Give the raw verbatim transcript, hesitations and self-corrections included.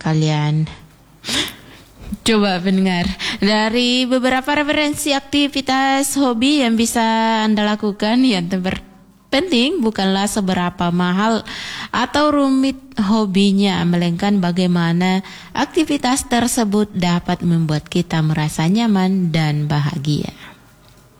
kalian. Coba pendengar, dari beberapa referensi aktivitas hobi yang bisa Anda lakukan, yang terpenting bukanlah seberapa mahal atau rumit hobinya, melainkan bagaimana aktivitas tersebut dapat membuat kita merasa nyaman dan bahagia.